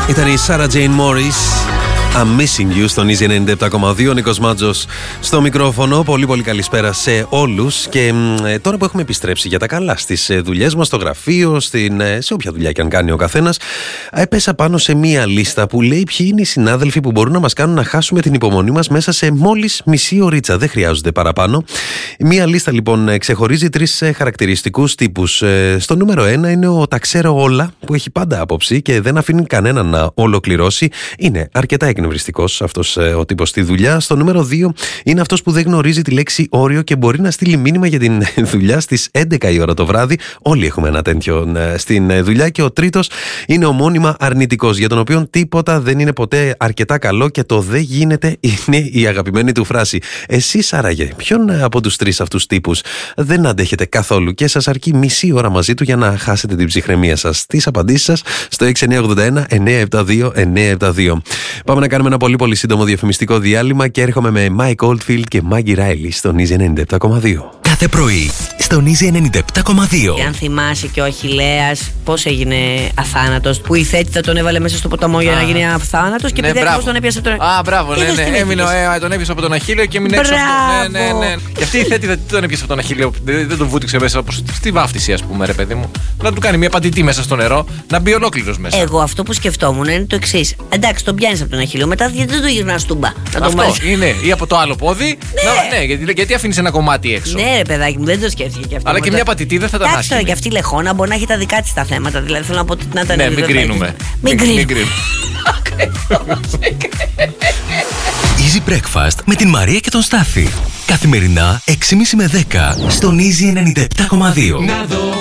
Ήταν η Sarah Jane Morris, I'm Missing You, στον Easy 97,2. Ο Νίκος Μάτζος στο μικρόφωνο. Πολύ καλησπέρα σε όλους. Και τώρα που έχουμε επιστρέψει για τα καλά στις δουλειές μας, στο γραφείο, σε όποια δουλειά και αν κάνει ο καθένας, έπεσα πάνω σε μία λίστα που λέει ποιοι είναι οι συνάδελφοι που μπορούν να μας κάνουν να χάσουμε την υπομονή μας μέσα σε μόλις μισή ωρίτσα. Δεν χρειάζονται παραπάνω. Μία λίστα λοιπόν ξεχωρίζει 3 χαρακτηριστικούς τύπους. Στο νούμερο 1 είναι ο τα ξέρω όλα, που έχει πάντα άποψη και δεν αφήνει κανέναν να ολοκληρώσει. Είναι αρκετά εκνευριστικός αυτός ο τύπος στη δουλειά. Στο νούμερο 2 είναι αυτός που δεν γνωρίζει τη λέξη όριο και μπορεί να στείλει μήνυμα για την δουλειά στις 11 η ώρα το βράδυ. Όλοι έχουμε ένα τέτοιο στην δουλειά. Και ο τρίτος είναι ο μόνιμα αρνητικός, για τον οποίο τίποτα δεν είναι ποτέ αρκετά καλό και το δεν γίνεται είναι η αγαπημένη του φράση. Εσείς άραγε, ποιον από τους 3 αυτούς τύπους δεν αντέχετε καθόλου και σας αρκεί μισή ώρα μαζί του για να χάσετε την ψυχραιμία σας? Τις απαντήσεις σας στο 6981 972 972. Πάμε να κάνουμε ένα πολύ σύντομο διαφημιστικό διάλειμμα και έρχομαι με Mike Oldfield και Maggie Riley στον Easy 97,2. Κάθε πρωί στον Easy 97,2. Και αν θυμάσαι και ο Αχιλλέας πώς έγινε αθάνατος, που η Θέτη τον έβαλε μέσα στο ποταμό για να γίνει αθάνατος και επειδή τον έπιασε από τον... Μπράβο, έμεινε, τον έπιασε από τον Αχίλλεο και έμεινε έξω από τον... Ναι. Και αυτή η Θέτη δεν τον έπιασε από τον Αχίλλεο, δεν τον βούτυξε μέσα όπως στη βάφτιση, ας πούμε, ρε παιδί μου. Να του κάνει μια πατητή μέσα στο νερό, να μπει ολόκληρος μέσα. Εγώ αυτό που σκεφτόμουν είναι το εξής. Εντάξει, τον πιάνεις από τον Αχίλλεο, μετά γιατί δεν το γυρνάς τούμπα? Αυτό είναι, ή από το άλλο πόδι. Ναι, γιατί αφήνεις ένα κομμάτι έξω. Ναι, ρε παιδάκι μου, δεν το σκέφτηκε και αυτό. Αλλά και μια πατητή δεν θα τα χάσει. Εντάξει τώρα, και αυτή η λεχόνα μπορεί να έχει τα δικά της τα θέματα. Δηλαδή θέλω να πω να τα μην κρίνουμε. Μην κρίνουμε. Easy Breakfast με την Μαρία και τον Στάθη. Καθημερινά 6.30 με 10 στον Easy 97,2.